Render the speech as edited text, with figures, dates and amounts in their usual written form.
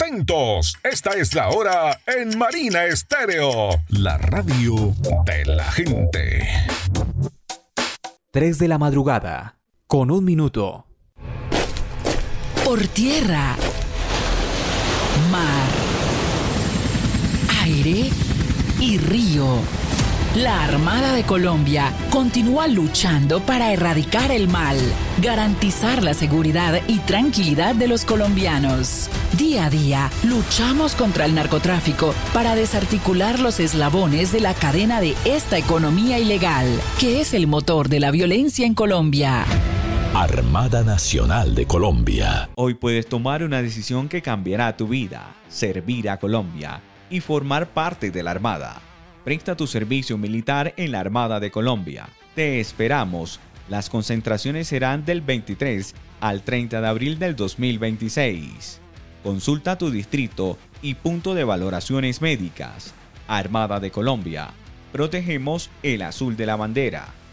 Atentos, esta es la hora en Marina Estéreo, la radio de la gente. 3 de la madrugada, con 1 minuto. Por tierra, mar, aire y río. La Armada de Colombia continúa luchando para erradicar el mal, garantizar la seguridad y tranquilidad de los colombianos. Día a día, luchamos contra el narcotráfico para desarticular los eslabones de la cadena de esta economía ilegal, que es el motor de la violencia en Colombia. Armada Nacional de Colombia. Hoy puedes tomar una decisión que cambiará tu vida, servir a Colombia y formar parte de la Armada. Presta tu servicio militar en la Armada de Colombia. Te esperamos. Las concentraciones serán del 23 al 30 de abril del 2026. Consulta tu distrito y punto de valoraciones médicas. Armada de Colombia. Protegemos el azul de la bandera.